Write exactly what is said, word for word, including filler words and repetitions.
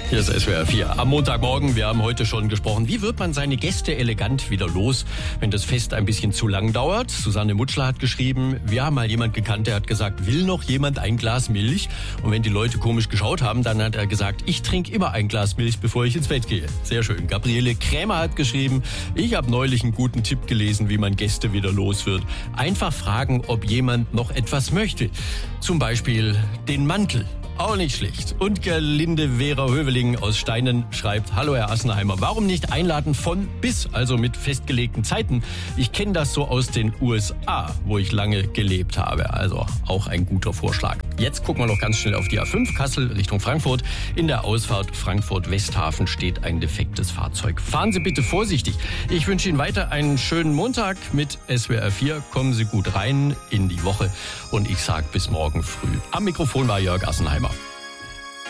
Hier ist S W R vier. Am Montagmorgen, wir haben heute schon gesprochen, wie wird man seine Gäste elegant wieder los, wenn das Fest ein bisschen zu lang dauert. Susanne Mutschler hat geschrieben, wir haben mal jemand gekannt, der hat gesagt, will noch jemand ein Glas Milch? Und wenn die Leute komisch geschaut haben, dann hat er gesagt, ich trinke immer ein Glas Milch, bevor ich ins Bett gehe. Sehr schön. Gabriele Krämer hat geschrieben, ich habe neulich einen guten Tipp gelesen, wie man Gäste wieder los wird. Einfach fragen, ob jemand noch etwas möchte. Zum Beispiel den Mantel. Auch nicht schlecht. Und Gerlinde Vera Höveling aus Steinen schreibt, hallo Herr Assenheimer, warum nicht einladen von bis, also mit festgelegten Zeiten? Ich kenne das so aus den U S A, wo ich lange gelebt habe. Also auch ein guter Vorschlag. Jetzt gucken wir noch ganz schnell auf die A fünf, Kassel Richtung Frankfurt. In der Ausfahrt Frankfurt-Westhafen steht ein defektes Fahrzeug. Fahren Sie bitte vorsichtig. Ich wünsche Ihnen weiter einen schönen Montag mit S W R vier. Kommen Sie gut rein in die Woche und ich sage bis morgen früh. Am Mikrofon war Jörg Assenheimer.